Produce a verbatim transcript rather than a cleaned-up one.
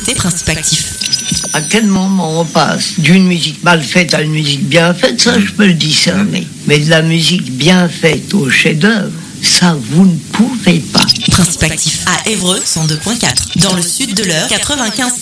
écoutez Principe Actif. À quel moment on passe d'une musique mal faite à une musique bien faite, ça je peux le discerner. Mais de la musique bien faite au chef-d'œuvre, ça vous ne pouvez pas. Principe Actif à Évreux cent deux virgule quatre. Dans le sud de l'Eure, quatre-vingt-quinze.